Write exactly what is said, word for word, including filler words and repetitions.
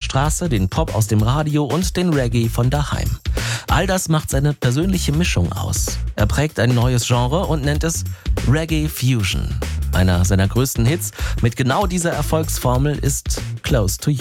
Straße, den Pop aus dem Radio und den Reggae von daheim. All das macht seine persönliche Mischung aus. Er prägt ein neues Genre und nennt es Reggae Fusion. Einer seiner größten Hits mit genau dieser Erfolgsformel ist Close to You.